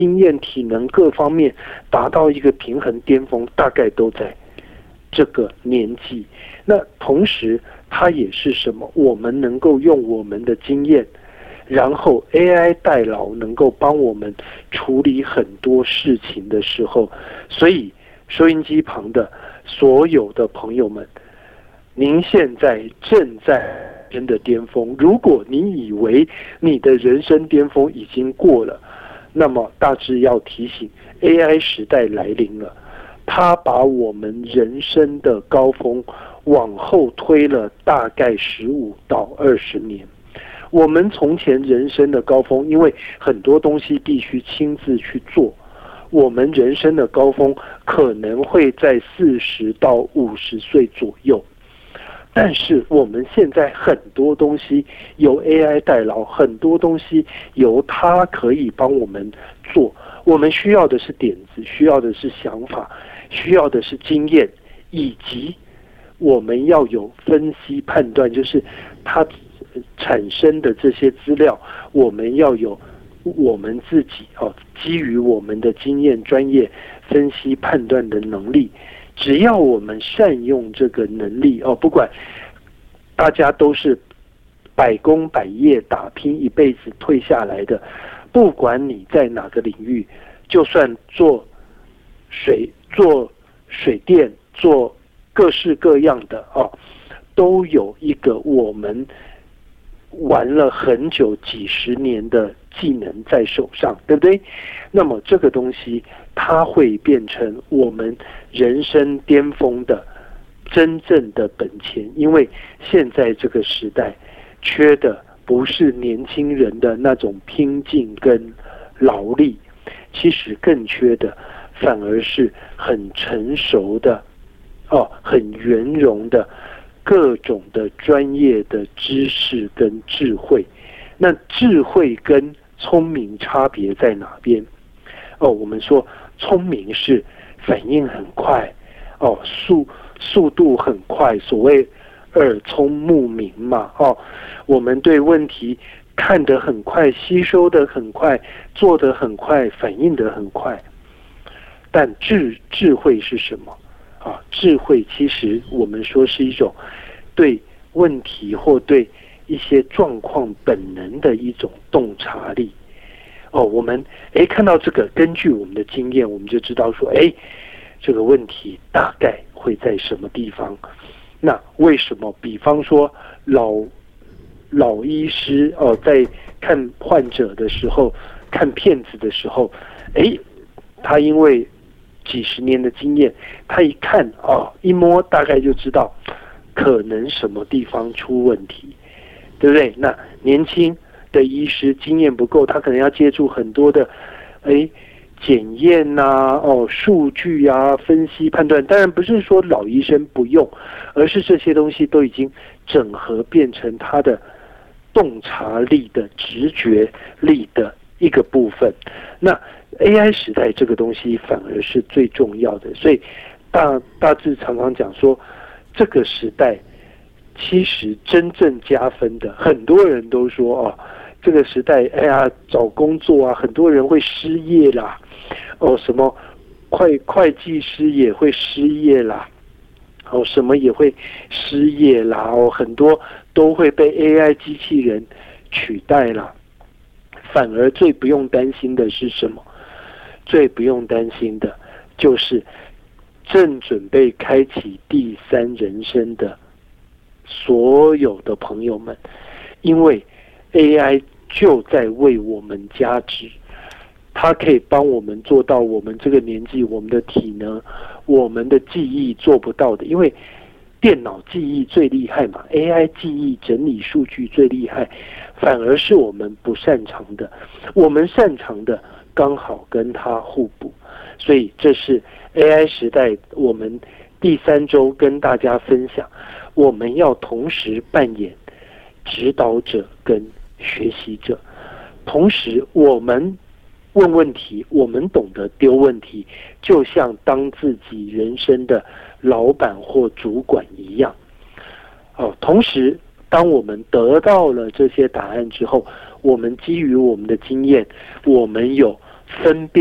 经验、体能各方面达到一个平衡巅峰，大概都在这个年纪。那同时它也是什么？我们能够用我们的经验，然后 AI 代劳能够帮我们处理很多事情的时候，所以收音机旁的所有的朋友们，您现在正在人生的巅峰。如果你以为你的人生巅峰已经过了，那么大致要提醒 AI 时代来临了，它把我们人生的高峰往后推了大概15到20年。我们从前人生的高峰，因为很多东西必须亲自去做，我们人生的高峰可能会在40到50岁左右。但是我们现在很多东西由 AI 代劳，很多东西由它可以帮我们做。我们需要的是点子，需要的是想法，需要的是经验，以及我们要有分析判断，就是它产生的这些资料，我们要有我们自己基于我们的经验、专业分析判断的能力。只要我们善用这个能力不管大家都是百工百业打拼一辈子退下来的，不管你在哪个领域，就算做水电，做各式各样的都有一个我们玩了很久几十年的技能在手上，对不对？那么这个东西它会变成我们人生巅峰的真正的本钱。因为现在这个时代缺的不是年轻人的那种拼劲跟劳力，其实更缺的反而是很成熟的很圆融的各种的专业的知识跟智慧。那智慧跟聪明差别在哪边？我们说聪明是反应很快速度很快，所谓耳聪目明嘛我们对问题看得很快，吸收得很快，做得很快，反应得很快。但智慧是什么智慧其实我们说是一种对问题或对一些状况本能的一种洞察力。我们看到这个，根据我们的经验，我们就知道说这个问题大概会在什么地方。那为什么比方说老医师在看患者的时候，看片子的时候，他因为几十年的经验，他一看一摸大概就知道可能什么地方出问题，对不对？那年轻的医师经验不够，他可能要接触很多的检验数据分析判断。当然不是说老医生不用，而是这些东西都已经整合变成他的洞察力的直觉力的一个部分。那 AI 时代这个东西反而是最重要的。所以大致常常讲说，这个时代其实真正加分的，很多人都说这个时代找工作很多人会失业啦，什么会计师也会失业啦，什么也会失业啦，很多都会被 AI 机器人取代啦。反而最不用担心的是什么？最不用担心的就是正准备开启第三人生的所有的朋友们，因为 AI 就在为我们加值，它可以帮我们做到我们这个年纪，我们的体能，我们的记忆做不到的。因为电脑记忆最厉害嘛， AI 记忆整理数据最厉害，反而是我们不擅长的，我们擅长的刚好跟它互补。所以这是 AI 时代我们第3周跟大家分享，我们要同时扮演指导者跟学习者，同时我们问问题，我们懂得丢问题，就像当自己人生的老板或主管一样。同时当我们得到了这些答案之后，我们基于我们的经验，我们有分辨